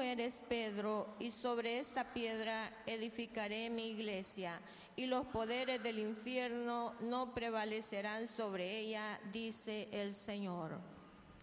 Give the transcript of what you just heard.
eres Pedro, y sobre esta piedra edificaré mi iglesia, y los poderes del infierno no prevalecerán sobre ella, dice el Señor.